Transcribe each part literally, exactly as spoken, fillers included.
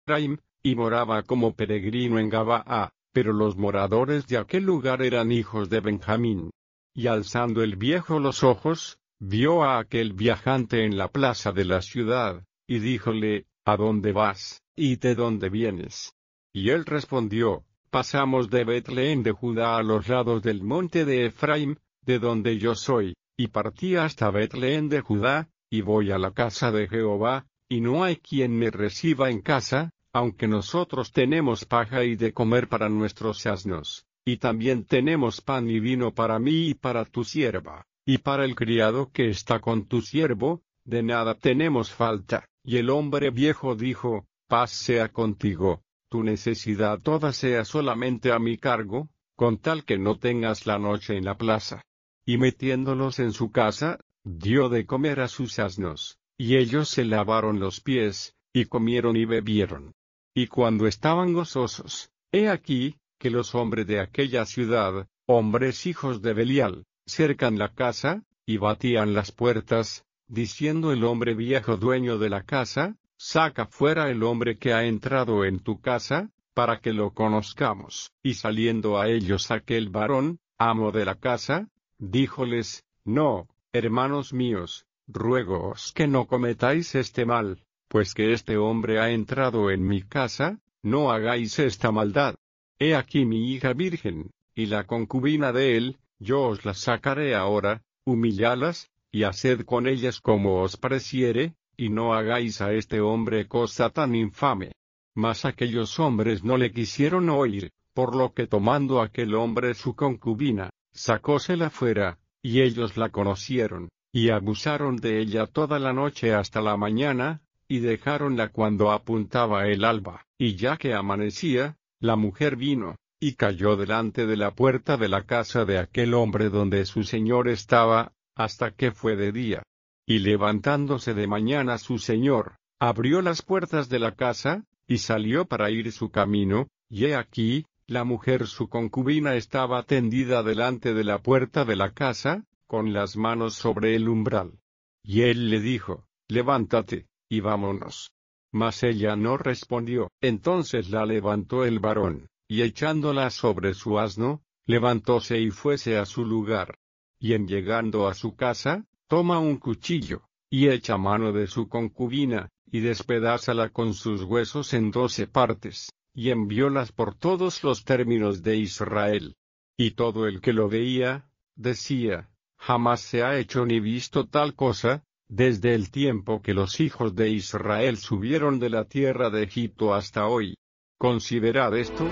Efraim, y moraba como peregrino en Gabaa, pero los moradores de aquel lugar eran hijos de Benjamín. Y alzando el viejo los ojos, vio a aquel viajante en la plaza de la ciudad, y díjole, ¿a dónde vas, y de dónde vienes? Y él respondió, pasamos de Betlehem de Judá a los lados del monte de Efraim, de donde yo soy, y partí hasta Betlehem de Judá, y voy a la casa de Jehová, y no hay quien me reciba en casa, aunque nosotros tenemos paja y de comer para nuestros asnos, y también tenemos pan y vino para mí y para tu sierva, y para el criado que está con tu siervo, de nada tenemos falta. Y el hombre viejo dijo, paz sea contigo, tu necesidad toda sea solamente a mi cargo, con tal que no tengas la noche en la plaza. Y metiéndolos en su casa, dio de comer a sus asnos, y ellos se lavaron los pies, y comieron y bebieron. Y cuando estaban gozosos, he aquí, que los hombres de aquella ciudad, hombres hijos de Belial, cercan la casa, y batían las puertas, diciendo el hombre viejo dueño de la casa, saca fuera el hombre que ha entrado en tu casa, para que lo conozcamos. Y saliendo a ellos aquel varón, amo de la casa, díjoles, no, hermanos míos, ruégoos que no cometáis este mal, pues que este hombre ha entrado en mi casa, no hagáis esta maldad. He aquí mi hija virgen, y la concubina de él, yo os la sacaré ahora, humillalas, y haced con ellas como os pareciere, y no hagáis a este hombre cosa tan infame. Mas aquellos hombres no le quisieron oír, por lo que tomando aquel hombre su concubina, sacósela fuera, y ellos la conocieron, y abusaron de ella toda la noche hasta la mañana, y dejáronla cuando apuntaba el alba, y ya que amanecía, la mujer vino, y cayó delante de la puerta de la casa de aquel hombre donde su señor estaba, hasta que fue de día. Y levantándose de mañana su señor, abrió las puertas de la casa, y salió para ir su camino, y he aquí, la mujer su concubina estaba tendida delante de la puerta de la casa, con las manos sobre el umbral. Y él le dijo, levántate, y vámonos. Mas ella no respondió. Entonces la levantó el varón, y echándola sobre su asno, levantóse y fuese a su lugar. Y en llegando a su casa, toma un cuchillo, y echa mano de su concubina, y despedázala con sus huesos en doce partes, y enviólas por todos los términos de Israel. Y todo el que lo veía, decía, jamás se ha hecho ni visto tal cosa, desde el tiempo que los hijos de Israel subieron de la tierra de Egipto hasta hoy. Considerad esto.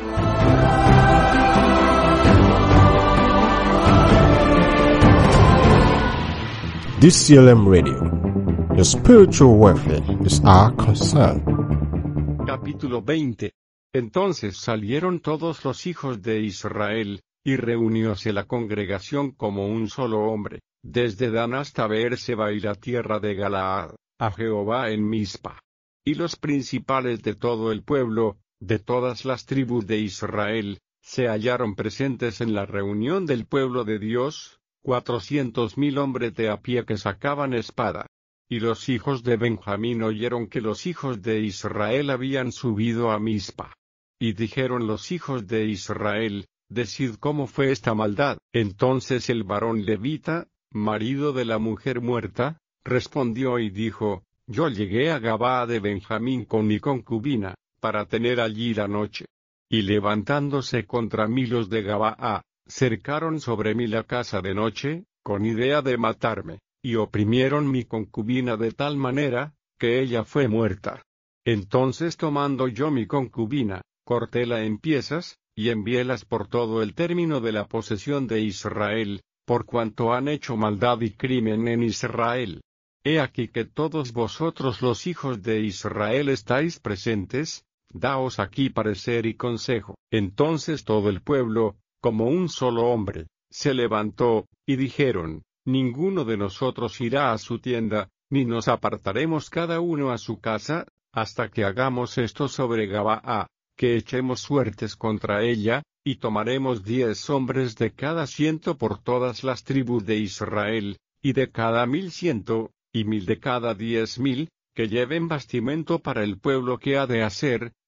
D C L M Radio. Your spiritual welfare is our concern. Capítulo veinte. Entonces salieron todos los hijos de Israel, y reunióse la congregación como un solo hombre, desde Dan hasta Beerseba y la tierra de Galaad, a Jehová en Mizpa. Y los principales de todo el pueblo, de todas las tribus de Israel, se hallaron presentes en la reunión del pueblo de Dios, cuatrocientos mil hombres de a pie que sacaban espada. Y los hijos de Benjamín oyeron que los hijos de Israel habían subido a Mizpa. Y dijeron los hijos de Israel, decid cómo fue esta maldad. Entonces el varón levita, marido de la mujer muerta, respondió y dijo, yo llegué a Gabaa de Benjamín con mi concubina, para tener allí la noche. Y levantándose contra mí los de Gabaa, cercaron sobre mí la casa de noche, con idea de matarme, y oprimieron mi concubina de tal manera, que ella fue muerta. Entonces tomando yo mi concubina, cortéla en piezas, y enviélas por todo el término de la posesión de Israel, por cuanto han hecho maldad y crimen en Israel. He aquí que todos vosotros los hijos de Israel estáis presentes, daos aquí parecer y consejo. Entonces todo el pueblo, como un solo hombre, se levantó, y dijeron, ninguno de nosotros irá a su tienda, ni nos apartaremos cada uno a su casa, hasta que hagamos esto sobre Gabaa, que echemos suertes contra ella, y tomaremos diez hombres de cada ciento por todas las tribus de Israel, y de cada mil ciento, y mil de cada diez mil, que lleven bastimento para el pueblo que ha de hacer,